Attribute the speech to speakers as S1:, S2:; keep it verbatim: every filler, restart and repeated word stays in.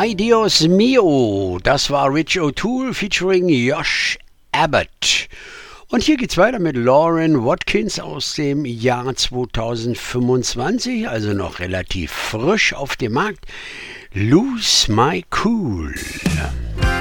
S1: Ay Dios mio, das war Rich O'Toole featuring Josh Abbott. Und hier geht's weiter mit Lauren Watkins aus dem Jahr zweitausendfünfundzwanzig, also noch relativ frisch auf dem Markt. Lose My Cool.